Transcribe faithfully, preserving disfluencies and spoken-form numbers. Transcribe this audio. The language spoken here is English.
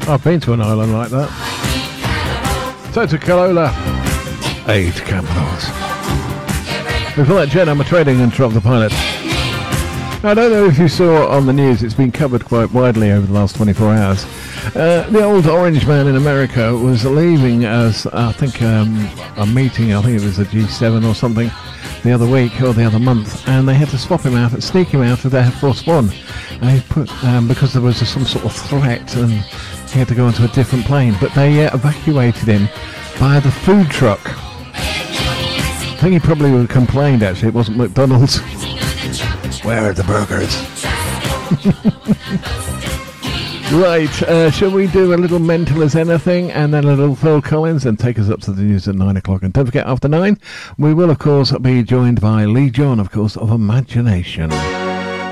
I've been to an island like that. So to Kalola, eight capitals. Before that, Jen, I'm a trading and Drop the Pilot. Now, I don't know if you saw on the news, it's been covered quite widely over the last twenty-four hours. Uh, the old orange man in America was leaving as, I think, um, a meeting, I think it was a G seven or something, the other week or the other month, and they had to swap him out, sneak him out of Air Force One. And he put, um, because there was a, some sort of threat and he had to go onto a different plane, but they uh, evacuated him by the food truck. I think he probably would have complained, actually, it wasn't McDonald's. Where are the burgers? Right, uh, shall we do a little Mental as Anything and then a little Phil Collins and take us up to the news at nine o'clock? And don't forget, after nine, we will, of course, be joined by Lee John, of course, of Imagination.